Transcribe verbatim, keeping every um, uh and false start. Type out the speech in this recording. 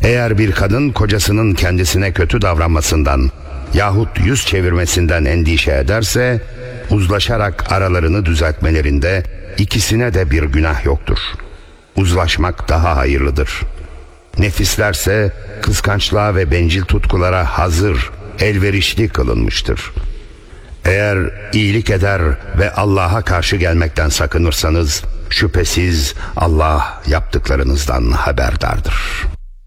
Eğer bir kadın kocasının kendisine kötü davranmasından yahut yüz çevirmesinden endişe ederse, uzlaşarak aralarını düzeltmelerinde ikisine de bir günah yoktur. Uzlaşmak daha hayırlıdır. Nefislerse kıskançlığa ve bencil tutkulara hazır, elverişli kılınmıştır. Eğer iyilik eder ve Allah'a karşı gelmekten sakınırsanız, şüphesiz Allah yaptıklarınızdan haberdardır.